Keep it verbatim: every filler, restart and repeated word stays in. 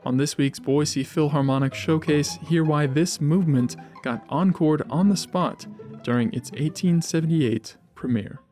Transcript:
On this week's Boise Philharmonic Showcase, hear why this movement got encored on the spot during its eighteen seventy-eight premiere.